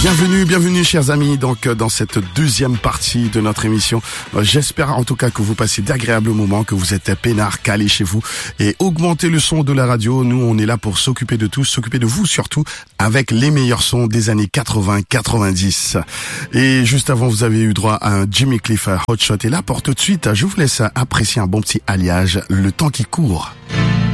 Bienvenue chers amis, donc dans cette deuxième partie de notre émission. J'espère en tout cas que vous passez d'agréables moments, que vous êtes peinards, calés chez vous et augmentez le son de la radio. Nous, on est là pour s'occuper de tous, s'occuper de vous surtout, avec les meilleurs sons des années 80-90. Et juste avant, vous avez eu droit à un Jimmy Cliff Hot Shot. Et là, pour tout de suite, je vous laisse apprécier un bon petit alliage, Le temps qui court.